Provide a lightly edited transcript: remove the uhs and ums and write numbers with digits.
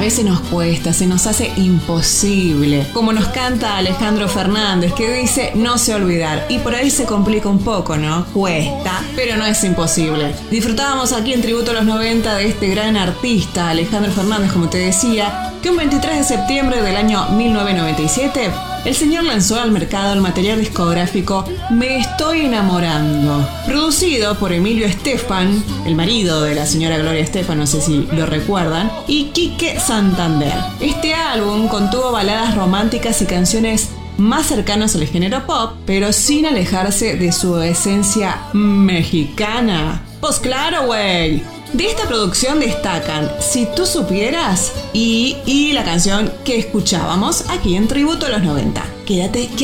veces nos cuesta, se nos hace imposible. Como nos canta Alejandro Fernández, que dice no sé olvidar. Y por ahí se complica un poco, ¿no? Cuesta, pero no es imposible. Disfrutábamos aquí en Tributo a los 90 de este gran artista, Alejandro Fernández, como te decía, que un 23 de septiembre del año 1997, el señor lanzó al mercado el material discográfico Me Estoy Enamorando, producido por Emilio Estefan, el marido de la señora Gloria Estefan, no sé si lo recuerdan, y Quique Santander. Este álbum contuvo baladas románticas y canciones más cercanas al género pop, pero sin alejarse de su esencia mexicana. Pues claro, güey. De esta producción destacan Si tú supieras y la canción que escuchábamos aquí en Tributo a los 90. Quédate que